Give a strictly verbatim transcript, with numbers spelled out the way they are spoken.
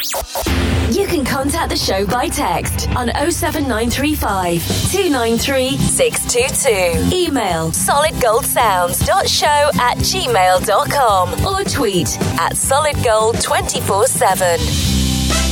You can contact the show by text on oh seven nine three five, two nine three, six two two. Email solidgoldsounds.show at gmail dot com or tweet at solidgold two four seven.